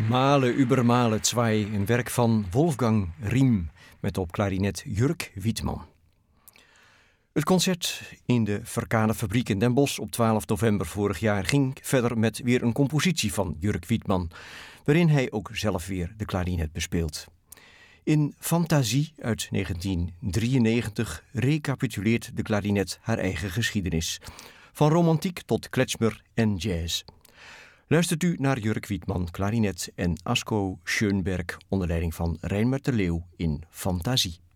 Male über Male 2, een werk van Wolfgang Riem met op klarinet Jurk Wiedmann. Het concert in de Verkade Fabriek in Den Bosch op 12 november vorig jaar ging verder met weer een compositie van Jurk Wiedmann, waarin hij ook zelf weer de klarinet bespeelt. In Fantasie uit 1993 recapituleert de klarinet haar eigen geschiedenis, van romantiek tot klezmer en jazz. Luistert u naar Jurk Wiedmann, klarinet en Asko Schoenberg onder leiding van Reinhard de Leeuw in Fantasie.